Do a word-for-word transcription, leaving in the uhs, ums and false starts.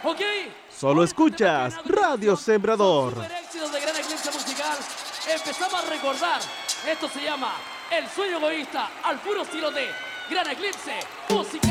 ¿Ok? Solo escuchas Radio Sembrador. Super éxitos de Gran Eclipse Musical. Empezamos a recordar. Esto se llama El Sueño Egoísta al puro estilo de Gran Eclipse Musical.